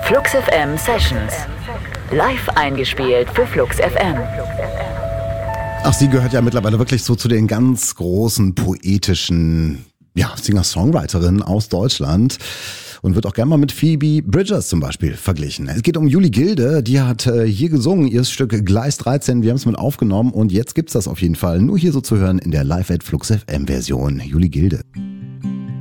Flux FM Sessions. Live eingespielt für Flux FM. Ach, sie gehört ja mittlerweile wirklich so zu den ganz großen poetischen Singer-Songwriterinnen aus Deutschland und wird auch gerne mal mit Phoebe Bridgers zum Beispiel verglichen. Es geht um Julie Gilde, die hat hier gesungen, ihr Stück Gleis 13, wir haben es mit aufgenommen und jetzt gibt's das auf jeden Fall nur hier so zu hören in der Live at Flux FM Version. Julie Gilde.